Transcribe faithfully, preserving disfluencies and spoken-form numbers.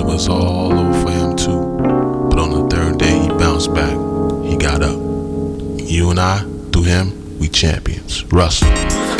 it was all over for him too. But on the third day, he bounced back. He got up. You and I, through him, we champions. Russell.